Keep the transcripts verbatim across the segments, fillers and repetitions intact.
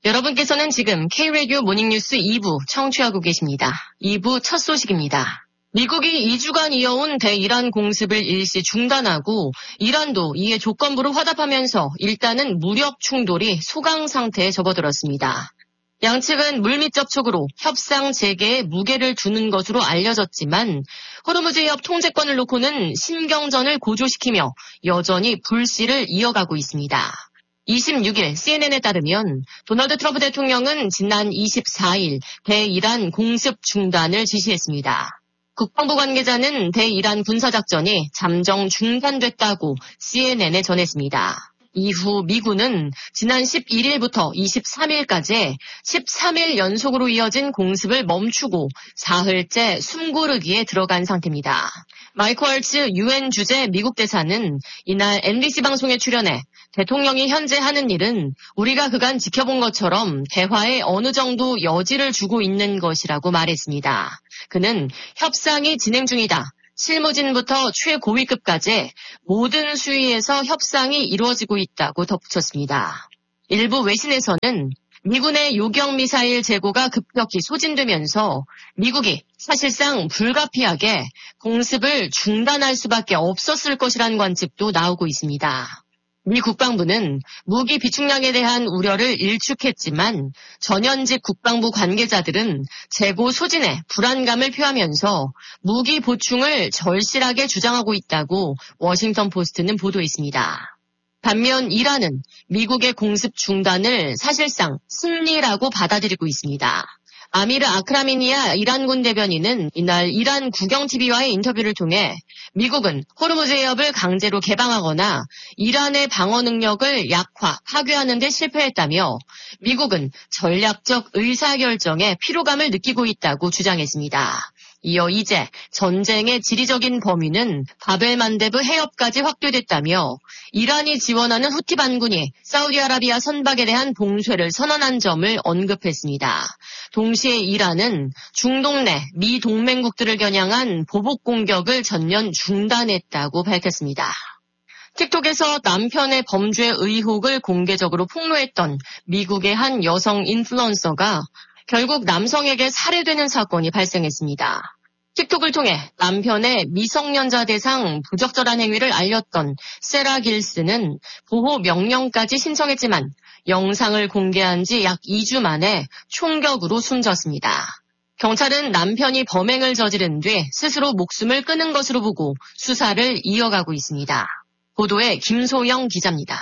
여러분께서는 지금 K-라디오 모닝뉴스 이 부 청취하고 계십니다. 이 부 첫 소식입니다. 미국이 이 주간 이어온 대이란 공습을 일시 중단하고 이란도 이에 조건부로 화답하면서 일단은 무력 충돌이 소강 상태에 접어들었습니다. 양측은 물밑 접촉으로 협상 재개에 무게를 두는 것으로 알려졌지만 호르무즈 해협 통제권을 놓고는 신경전을 고조시키며 여전히 불씨를 이어가고 있습니다. 이십육 일 씨엔엔에 따르면 도널드 트럼프 대통령은 지난 이십사 일 대이란 공습 중단을 지시했습니다. 국방부 관계자는 대이란 군사작전이 잠정 중단됐다고 씨엔엔에 전했습니다. 이후 미군은 지난 십일 일부터 이십삼 일까지 십삼 일 연속으로 이어진 공습을 멈추고 사흘째 숨고르기에 들어간 상태입니다. 마이크 월츠 유엔 주재 미국 대사는 이날 엠비씨 방송에 출연해 대통령이 현재 하는 일은 우리가 그간 지켜본 것처럼 대화에 어느 정도 여지를 주고 있는 것이라고 말했습니다. 그는 협상이 진행 중이다. 실무진부터 최고위급까지 모든 수위에서 협상이 이루어지고 있다고 덧붙였습니다. 일부 외신에서는 미군의 요격미사일 재고가 급격히 소진되면서 미국이 사실상 불가피하게 공습을 중단할 수밖에 없었을 것이라는 관측도 나오고 있습니다. 미 국방부는 무기 비축량에 대한 우려를 일축했지만 전현직 국방부 관계자들은 재고 소진에 불안감을 표하면서 무기 보충을 절실하게 주장하고 있다고 워싱턴 포스트는 보도했습니다. 반면 이란은 미국의 공습 중단을 사실상 승리라고 받아들이고 있습니다. 아미르 아크라미니아 이란군 대변인은 이날 이란 국영티비와의 인터뷰를 통해 미국은 호르무즈 해협을 강제로 개방하거나 이란의 방어 능력을 약화, 파괴하는 데 실패했다며 미국은 전략적 의사결정에 피로감을 느끼고 있다고 주장했습니다. 이어 이제 전쟁의 지리적인 범위는 바벨만데브 해협까지 확대됐다며 이란이 지원하는 후티 반군이 사우디아라비아 선박에 대한 봉쇄를 선언한 점을 언급했습니다. 동시에 이란은 중동 내 미 동맹국들을 겨냥한 보복 공격을 전면 중단했다고 밝혔습니다. 틱톡에서 남편의 범죄 의혹을 공개적으로 폭로했던 미국의 한 여성 인플루언서가 결국 남성에게 살해되는 사건이 발생했습니다. 틱톡을 통해 남편의 미성년자 대상 부적절한 행위를 알렸던 세라 길스는 보호 명령까지 신청했지만 영상을 공개한 지 약 이 주 만에 총격으로 숨졌습니다. 경찰은 남편이 범행을 저지른 뒤 스스로 목숨을 끊은 것으로 보고 수사를 이어가고 있습니다. 보도에 김소영 기자입니다.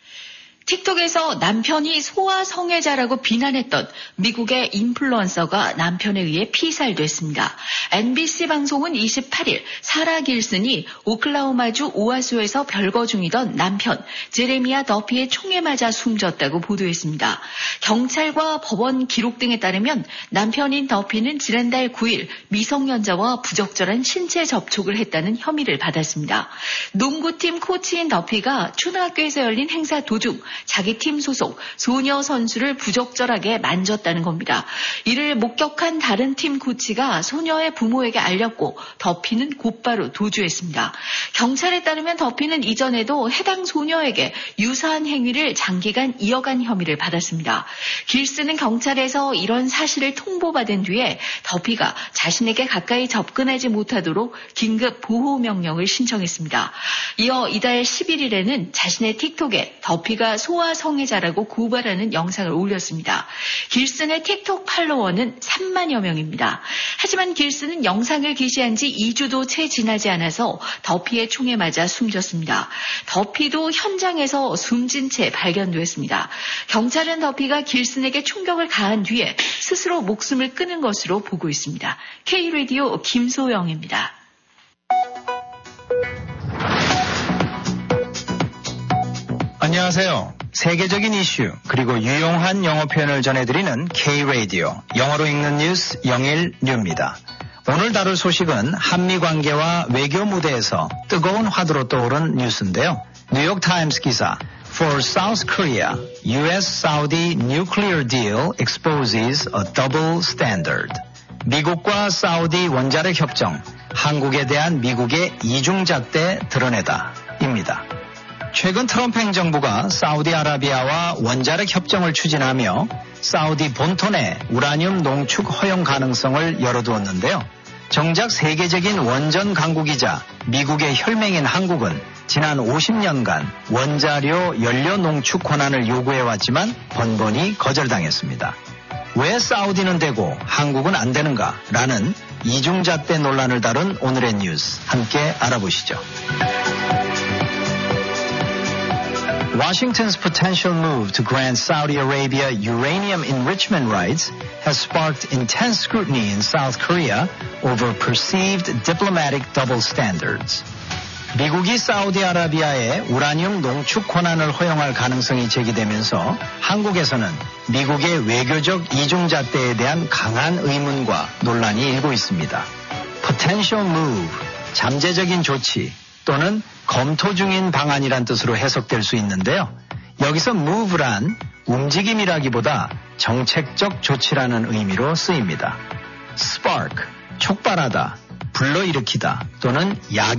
틱톡에서 남편이 소아 성애자라고 비난했던 미국의 인플루언서가 남편에 의해 피살됐습니다. 엔비씨 방송은 이십팔 일 사라 길슨이 오클라호마주 오하수에서 별거 중이던 남편 제레미아 더피의 총에 맞아 숨졌다고 보도했습니다. 경찰과 법원 기록 등에 따르면 남편인 더피는 지난달 구 일 미성년자와 부적절한 신체 접촉을 했다는 혐의를 받았습니다. 농구팀 코치인 더피가 초등학교에서 열린 행사 도중 자기 팀 소속 소녀 선수를 부적절하게 만졌다는 겁니다. 이를 목격한 다른 팀 코치가 소녀의 부모에게 알렸고 더피는 곧바로 도주했습니다. 경찰에 따르면 더피는 이전에도 해당 소녀에게 유사한 행위를 장기간 이어간 혐의를 받았습니다. 길스는 경찰에서 이런 사실을 통보받은 뒤에 더피가 자신에게 가까이 접근하지 못하도록 긴급 보호 명령을 신청했습니다. 이어 이달 십일 일에는 자신의 틱톡에 더피가 소아 성애자라고 고발하는 영상을 올렸습니다. 길슨의 틱톡 팔로워는 삼만여 명입니다. 하지만 길슨은 영상을 게시한 지 이 주도 채 지나지 않아서 더피의 총에 맞아 숨졌습니다. 더피도 현장에서 숨진 채 발견됐습니다. 경찰은 더피가 길슨에게 총격을 가한 뒤에 스스로 목숨을 끊은 것으로 보고 있습니다. K-라디오 김소영입니다. 안녕하세요. 세계적인 이슈 그리고 유용한 영어 표현을 전해드리는 K-라디오 영어로 읽는 뉴스 영일뉴입니다. 오늘 다룰 소식은 한미관계와 외교 무대에서 뜨거운 화두로 떠오른 뉴스인데요. 뉴욕타임스 기사 For South Korea, 유에스-사우디 nuclear deal exposes a double standard. 미국과 사우디 원자력 협정, 한국에 대한 미국의 이중잣대 드러내다 입니다. 최근 트럼프 행정부가 사우디아라비아와 원자력 협정을 추진하며 사우디 본토내 우라늄 농축 허용 가능성을 열어두었는데요. 정작 세계적인 원전 강국이자 미국의 혈맹인 한국은 지난 오십 년간 원자료 연료 농축 권한을 요구해왔지만 번번이 거절당했습니다. 왜 사우디는 되고 한국은 안 되는가? 라는 이중잣대 논란을 다룬 오늘의 뉴스 함께 알아보시죠. Washington's potential move to grant Saudi Arabia uranium enrichment rights has sparked intense scrutiny in South Korea over perceived diplomatic double standards. 미국이 사우디아라비아에 우라늄 농축 권한을 허용할 가능성이 제기되면서 한국에서는 미국의 외교적 이중잣대에 대한 강한 의문과 논란이 일고 있습니다. Potential move, 잠재적인 조치 또는 검토 중인 방안이란 뜻으로 해석될 수 있는데요. 여기서 move란 움직임이라기보다 정책적 조치라는 의미로 쓰입니다. spark, 촉발하다, 불러일으키다 또는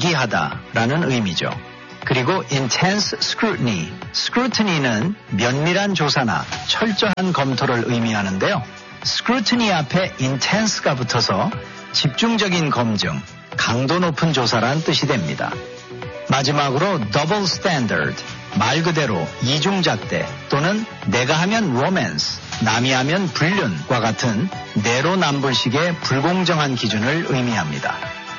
야기하다라는 의미죠. 그리고 intense scrutiny, scrutiny는 면밀한 조사나 철저한 검토를 의미하는데요. scrutiny 앞에 intense가 붙어서 집중적인 검증, 강도 높은 조사란 뜻이 됩니다. 마지막으로 double standard, 말 그대로 이중잣대 또는 내가 하면 romance, 남이 하면 불륜과 같은 내로남불식의 불공정한 기준을 의미합니다.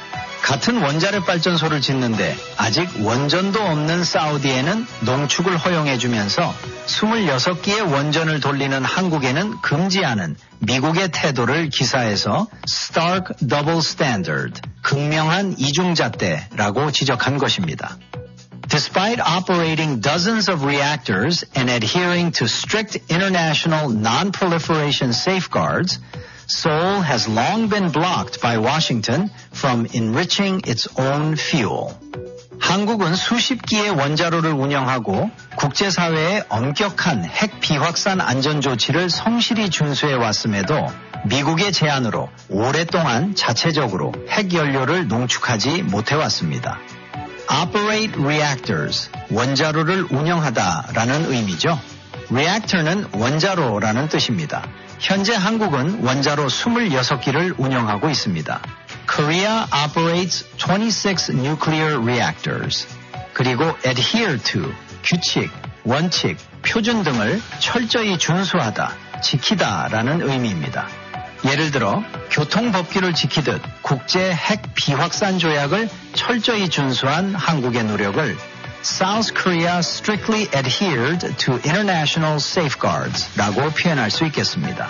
같은 원자력 발전소를 짓는데 아직 원전도 없는 사우디에는 농축을 허용해주면서 스물여섯 개의 원전을 돌리는 한국에는 금지하는 미국의 태도를 기사에서 stark double standard, 극명한 이중잣대라고 지적한 것입니다. Despite operating dozens of reactors and adhering to strict international non-proliferation safeguards, Seoul has long been blocked by Washington from enriching its own fuel. 한국은 수십 기의 원자로를 운영하고 국제사회의 엄격한 핵 비확산 안전 조치를 성실히 준수해 왔음에도 미국의 제안으로 오랫동안 자체적으로 핵 연료를 농축하지 못해 왔습니다. Operate reactors, 원자로를 운영하다라는 의미죠. reactor는 원자로라는 뜻입니다. 현재 한국은 원자로 스물여섯 기를 운영하고 있습니다. Korea operates twenty-six nuclear reactors. 그리고 adhere to, 규칙, 원칙, 표준 등을 철저히 준수하다, 지키다라는 의미입니다. 예를 들어 교통법규를 지키듯 국제 핵 비확산 조약을 철저히 준수한 한국의 노력을 South Korea strictly adhered to international safeguards 라고 표현할 수 있겠습니다.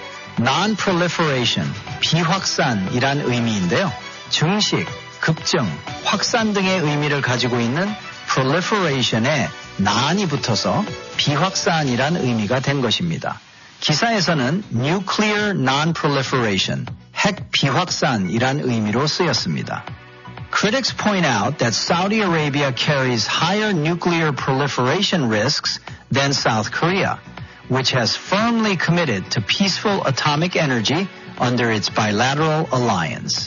Non-proliferation, 비확산이란 의미인데요. 증식, 급증, 확산 등의 의미를 가지고 있는 proliferation에 non이 붙어서 비확산이란 의미가 된 것입니다. 기사에서는 nuclear non-proliferation, 핵 비확산이란 의미로 쓰였습니다. Critics point out that Saudi Arabia carries higher nuclear proliferation risks than South Korea, which has firmly committed to peaceful atomic energy under its bilateral alliance.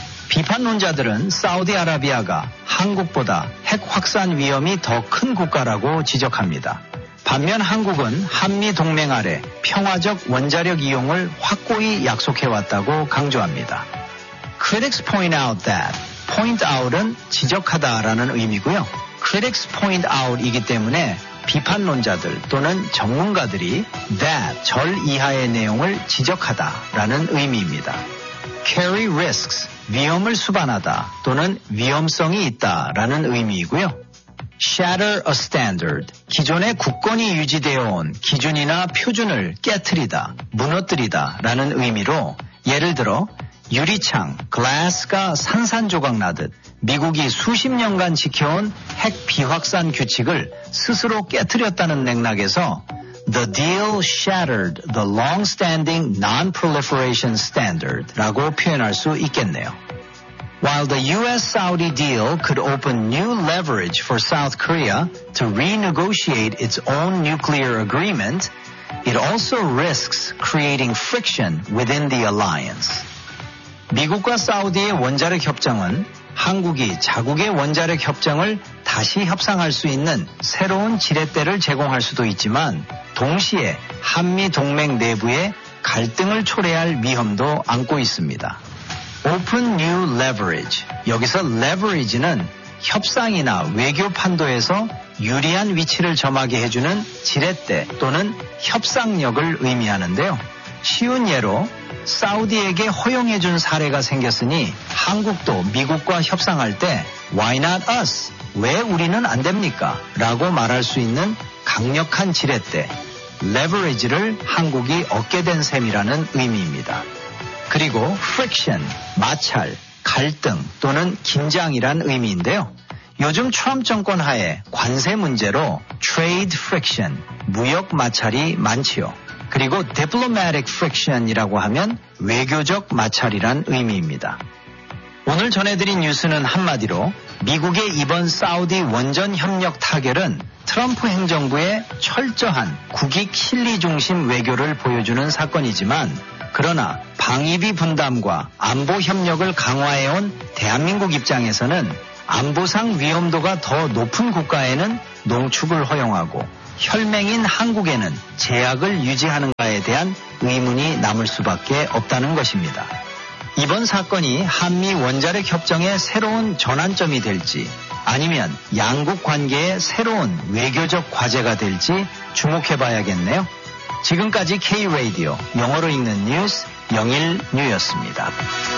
비판론자들은 사우디아라비아가 한국보다 핵 확산 위험이 더 큰 국가라고 지적합니다. 반면 한국은 한미 동맹 아래 평화적 원자력 이용을 확고히 약속해왔다고 강조합니다. Critics point out that point out은 지적하다라는 의미고요. Critics point out이기 때문에 비판론자들 또는 전문가들이 that 절 이하의 내용을 지적하다라는 의미입니다. Carry risks, 위험을 수반하다 또는 위험성이 있다라는 의미이고요. Shatter a standard, 기존의 굳건히 유지되어 온 기준이나 표준을 깨트리다, 무너뜨리다 라는 의미로 예를 들어 유리창, glass가 산산조각 나듯 미국이 수십 년간 지켜온 핵 비확산 규칙을 스스로 깨트렸다는 맥락에서 The deal shattered the long-standing non-proliferation standard 라고 표현할 수 있겠네요. While the U S-Saudi deal could open new leverage for South Korea to renegotiate its own nuclear agreement, it also risks creating friction within the alliance. 미국과 사우디의 원자력 협정은 한국이 자국의 원자력 협정을 다시 협상할 수 있는 새로운 지렛대를 제공할 수도 있지만 동시에 한미 동맹 내부에 갈등을 초래할 위험도 안고 있습니다. Open New Leverage. 여기서 leverage는 협상이나 외교 판도에서 유리한 위치를 점하게 해주는 지렛대 또는 협상력을 의미하는데요. 쉬운 예로 사우디에게 허용해준 사례가 생겼으니 한국도 미국과 협상할 때 Why not us? 왜 우리는 안 됩니까? 라고 말할 수 있는 강력한 지렛대, leverage를 한국이 얻게 된 셈이라는 의미입니다. 그리고 friction, 마찰, 갈등 또는 긴장이란 의미인데요. 요즘 트럼프 정권 하에 관세 문제로 trade friction, 무역 마찰이 많지요. 그리고 diplomatic friction이라고 하면 외교적 마찰이란 의미입니다. 오늘 전해드린 뉴스는 한마디로 미국의 이번 사우디 원전 협력 타결은 트럼프 행정부의 철저한 국익 실리 중심 외교를 보여주는 사건이지만 그러나 방위비 분담과 안보 협력을 강화해온 대한민국 입장에서는 안보상 위험도가 더 높은 국가에는 농축을 허용하고 혈맹인 한국에는 제약을 유지하는가에 대한 의문이 남을 수밖에 없다는 것입니다. 이번 사건이 한미 원자력 협정의 새로운 전환점이 될지 아니면 양국 관계의 새로운 외교적 과제가 될지 주목해봐야겠네요. 지금까지 K-라디오 영어로 읽는 뉴스 영일뉴였습니다.